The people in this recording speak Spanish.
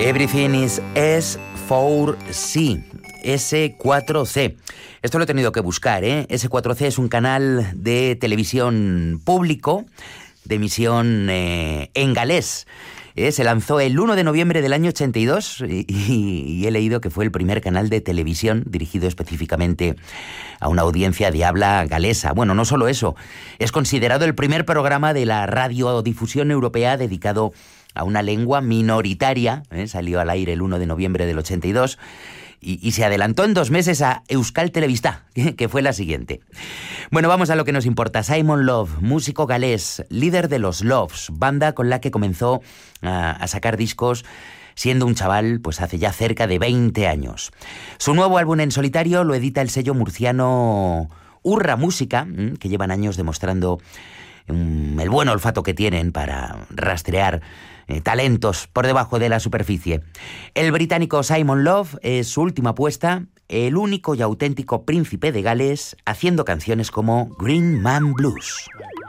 Everything is S4C. S4C. Esto lo he tenido que buscar, ¿eh? S4C es un canal de televisión público, de emisión en galés. Se lanzó el 1 de noviembre del año 82 y he leído que fue el primer canal de televisión dirigido específicamente a una audiencia de habla galesa. Bueno, no solo eso, es considerado el primer programa de la radiodifusión europea dedicado a una lengua minoritaria. Salió al aire el 1 de noviembre del 82 y se adelantó en 2 meses a Euskal Telebista, que fue la siguiente. Bueno, vamos a lo que nos importa. Simon Love, músico galés, líder de los Loves, banda con la que comenzó a sacar discos siendo un chaval, pues hace ya cerca de 20 años. Su nuevo álbum en solitario lo edita el sello murciano Urra Música, que llevan años demostrando el buen olfato que tienen para rastrear talentos por debajo de la superficie. El británico Simon Love es su última apuesta, el único y auténtico príncipe de Gales, haciendo canciones como Green Man Blues.